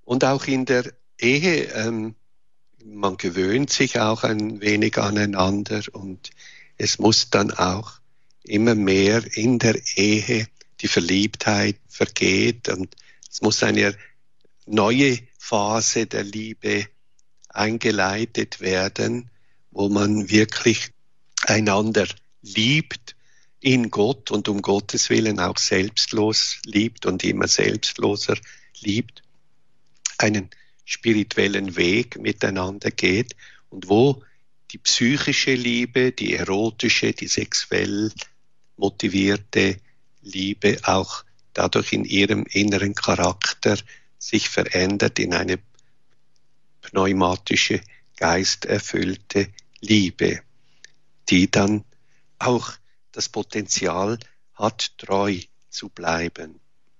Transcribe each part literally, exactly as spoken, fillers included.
Und auch in der Ehe, ähm, man gewöhnt sich auch ein wenig aneinander und es muss dann auch immer mehr in der Ehe, die Verliebtheit vergeht und es muss eine neue Phase der Liebe eingeleitet werden, wo man wirklich einander liebt in Gott und um Gottes Willen auch selbstlos liebt und immer selbstloser liebt, einen spirituellen Weg miteinander geht und wo die psychische Liebe, die erotische, die sexuell motivierte Liebe auch dadurch in ihrem inneren Charakter sich verändert in eine pneumatische, geisterfüllte Liebe, die dann auch das Potenzial hat, treu zu bleiben.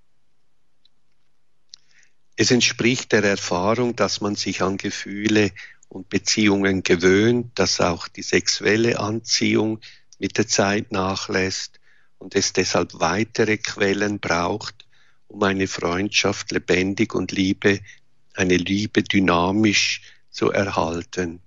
Es entspricht der Erfahrung, dass man sich an Gefühle und Beziehungen gewöhnt, dass auch die sexuelle Anziehung mit der Zeit nachlässt und es deshalb weitere Quellen braucht, um eine Freundschaft lebendig und Liebe, eine Liebe dynamisch zu erhalten.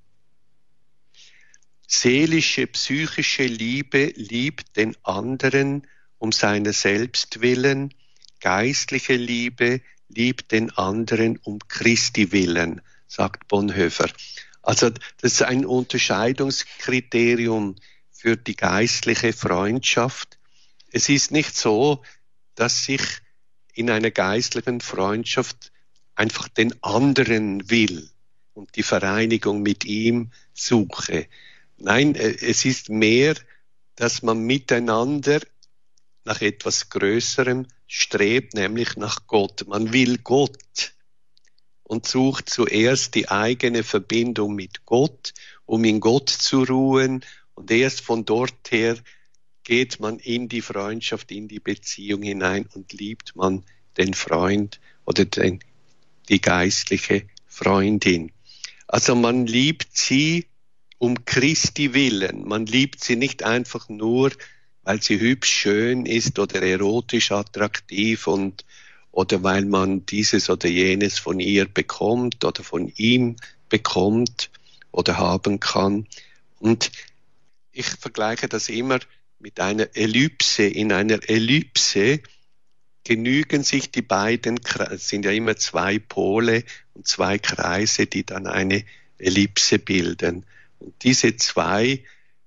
Seelische, psychische Liebe liebt den anderen um seiner selbst willen, geistliche Liebe liebt den anderen um Christi willen, sagt Bonhoeffer. Also das ist ein Unterscheidungskriterium für die geistliche Freundschaft. Es ist nicht so, dass ich in einer geistlichen Freundschaft einfach den anderen will und die Vereinigung mit ihm suche. Nein, es ist mehr, dass man miteinander nach etwas Größerem strebt, nämlich nach Gott. Man will Gott und sucht zuerst die eigene Verbindung mit Gott, um in Gott zu ruhen. Und erst von dort her geht man in die Freundschaft, in die Beziehung hinein und liebt man den Freund oder den, die geistliche Freundin. Also man liebt sie um Christi willen. Man liebt sie nicht einfach nur, weil sie hübsch, schön ist oder erotisch attraktiv und oder weil man dieses oder jenes von ihr bekommt oder von ihm bekommt oder haben kann. Und ich vergleiche das immer mit einer Ellipse. In einer Ellipse genügen sich die beiden, es sind ja immer zwei Pole und zwei Kreise, die dann eine Ellipse bilden. Und diese zwei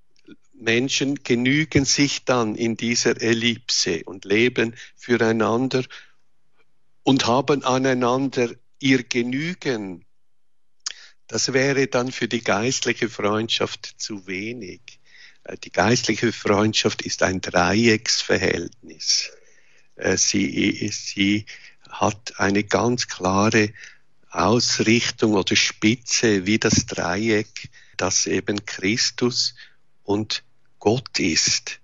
Menschen genügen sich dann in dieser Ellipse und leben füreinander und haben aneinander ihr Genügen. Das wäre dann für die geistliche Freundschaft zu wenig. Die geistliche Freundschaft ist ein Dreiecksverhältnis. Sie, sie hat eine ganz klare Ausrichtung oder Spitze wie das Dreieck, das eben Christus und Gott ist.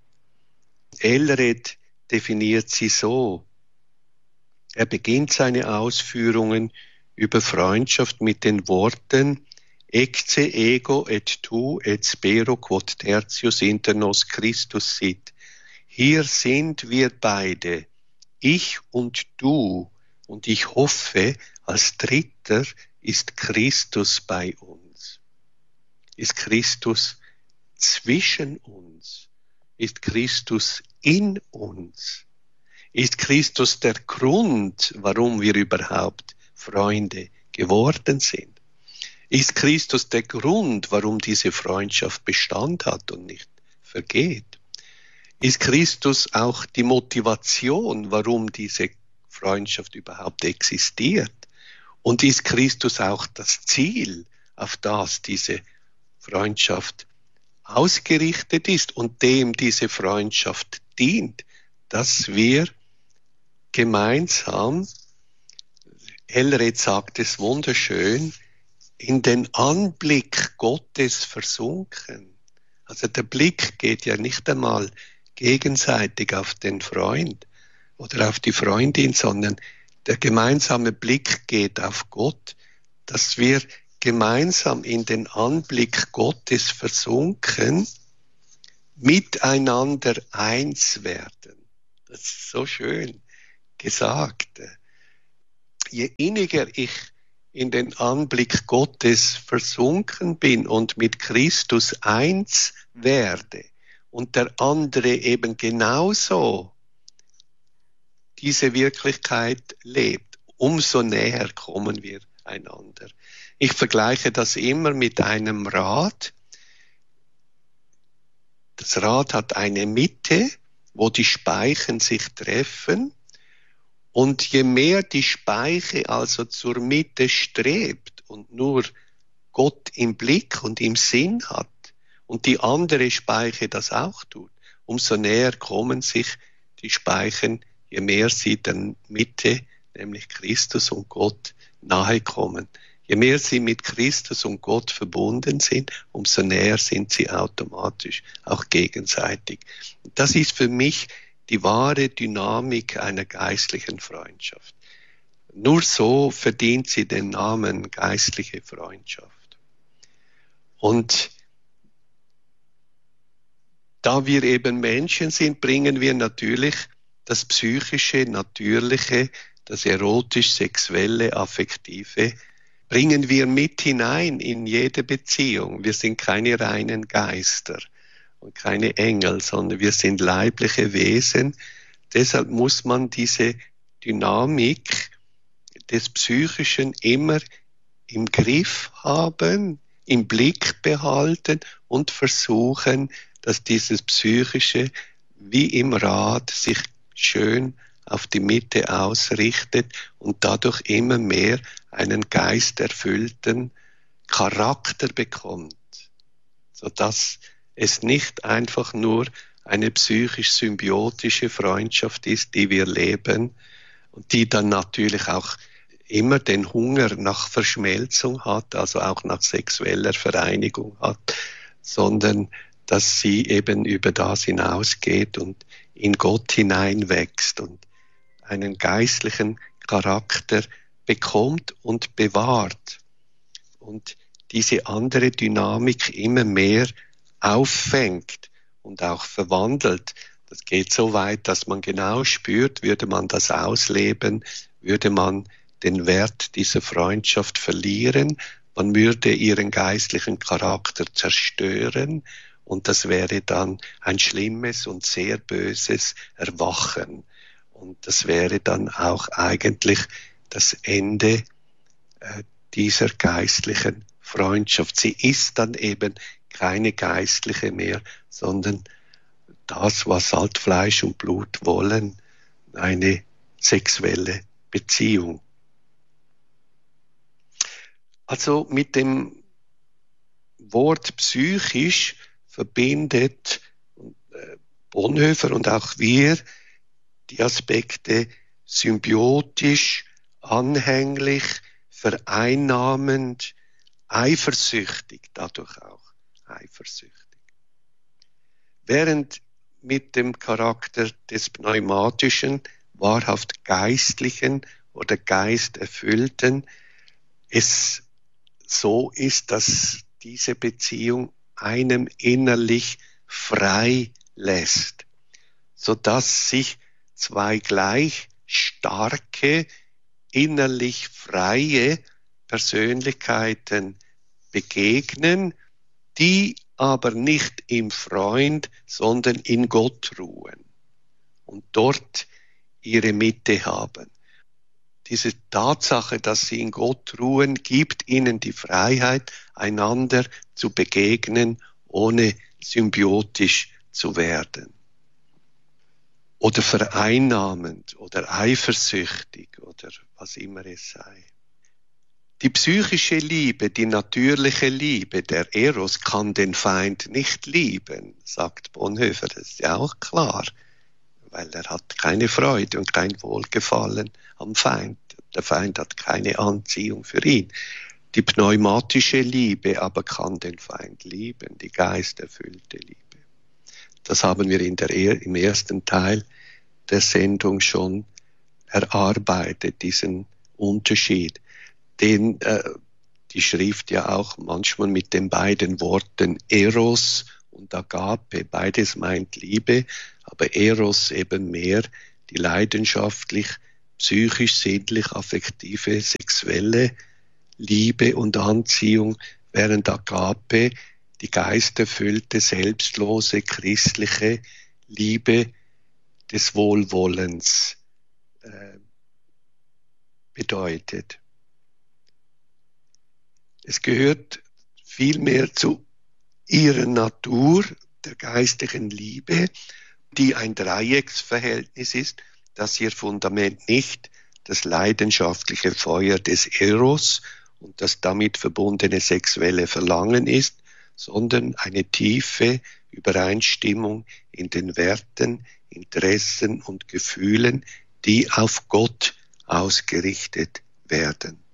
Elred definiert sie so. Er beginnt seine Ausführungen über Freundschaft mit den Worten Ecce ego et tu et spero quod tertius inter nos Christus sit. Hier sind wir beide, ich und du, und ich hoffe, als Dritter ist Christus bei uns. Ist Christus zwischen uns? Ist Christus in uns? Ist Christus der Grund, warum wir überhaupt Freunde geworden sind? Ist Christus der Grund, warum diese Freundschaft Bestand hat und nicht vergeht? Ist Christus auch die Motivation, warum diese Freundschaft überhaupt existiert? Und ist Christus auch das Ziel, auf das diese Freundschaft ausgerichtet ist und dem diese Freundschaft dient, dass wir gemeinsam, Elred sagt es wunderschön, in den Anblick Gottes versunken. Also der Blick geht ja nicht einmal gegenseitig auf den Freund oder auf die Freundin, sondern der gemeinsame Blick geht auf Gott, dass wir gemeinsam in den Anblick Gottes versunken, miteinander eins werden. Das ist so schön gesagt. Je inniger ich in den Anblick Gottes versunken bin und mit Christus eins werde und der andere eben genauso diese Wirklichkeit lebt, umso näher kommen wir einander. Ich vergleiche das immer mit einem Rad. Das Rad hat eine Mitte, wo die Speichen sich treffen. Und je mehr die Speiche also zur Mitte strebt und nur Gott im Blick und im Sinn hat und die andere Speiche das auch tut, umso näher kommen sich die Speichen, je mehr sie der Mitte, nämlich Christus und Gott, nahe kommen. Je mehr sie mit Christus und Gott verbunden sind, umso näher sind sie automatisch auch gegenseitig. Das ist für mich die wahre Dynamik einer geistlichen Freundschaft. Nur so verdient sie den Namen geistliche Freundschaft. Und da wir eben Menschen sind, bringen wir natürlich das psychische, natürliche, das erotisch-sexuelle, affektive, bringen wir mit hinein in jede Beziehung. Wir sind keine reinen Geister und keine Engel, sondern wir sind leibliche Wesen. Deshalb muss man diese Dynamik des Psychischen immer im Griff haben, im Blick behalten und versuchen, dass dieses Psychische wie im Rad sich schön auf die Mitte ausrichtet und dadurch immer mehr einen geisterfüllten Charakter bekommt, sodass es nicht einfach nur eine psychisch-symbiotische Freundschaft ist, die wir leben und die dann natürlich auch immer den Hunger nach Verschmelzung hat, also auch nach sexueller Vereinigung hat, sondern dass sie eben über das hinausgeht und in Gott hineinwächst und einen geistlichen Charakter bekommt und bewahrt und diese andere Dynamik immer mehr auffängt und auch verwandelt. Das geht so weit, dass man genau spürt, würde man das ausleben, würde man den Wert dieser Freundschaft verlieren, man würde ihren geistlichen Charakter zerstören und das wäre dann ein schlimmes und sehr böses Erwachen. Und das wäre dann auch eigentlich das Ende äh, dieser geistlichen Freundschaft. Sie ist dann eben keine geistliche mehr, sondern das, was halt Fleisch und Blut wollen, eine sexuelle Beziehung. Also mit dem Wort psychisch verbindet äh, Bonhoeffer und auch wir die Aspekte symbiotisch, anhänglich, vereinnahmend, eifersüchtig, dadurch auch eifersüchtig. Während mit dem Charakter des pneumatischen, wahrhaft geistlichen oder geisterfüllten es so ist, dass diese Beziehung einem innerlich frei lässt, sodass sich zwei gleich starke, innerlich freie Persönlichkeiten begegnen, die aber nicht im Freund, sondern in Gott ruhen und dort ihre Mitte haben. Diese Tatsache, dass sie in Gott ruhen, gibt ihnen die Freiheit, einander zu begegnen, ohne symbiotisch zu werden. Oder vereinnahmend oder eifersüchtig oder was immer es sei. Die psychische Liebe, die natürliche Liebe, der Eros kann den Feind nicht lieben, sagt Bonhoeffer. Das ist ja auch klar, weil er hat keine Freude und kein Wohlgefallen am Feind. Der Feind hat keine Anziehung für ihn. Die pneumatische Liebe aber kann den Feind lieben, die geisterfüllte Liebe. Das haben wir in der, im ersten Teil der Sendung schon erarbeitet, diesen Unterschied, den äh, die Schrift ja auch manchmal mit den beiden Worten Eros und Agape, beides meint Liebe, aber Eros eben mehr die leidenschaftlich, psychisch, sinnlich, affektive, sexuelle Liebe und Anziehung, während Agape die geisterfüllte, selbstlose, christliche Liebe des Wohlwollens äh, bedeutet. Es gehört vielmehr zu ihrer Natur, der geistlichen Liebe, die ein Dreiecksverhältnis ist, dass ihr Fundament nicht das leidenschaftliche Feuer des Eros und das damit verbundene sexuelle Verlangen ist, sondern eine tiefe Übereinstimmung in den Werten, Interessen und Gefühlen, die auf Gott ausgerichtet werden.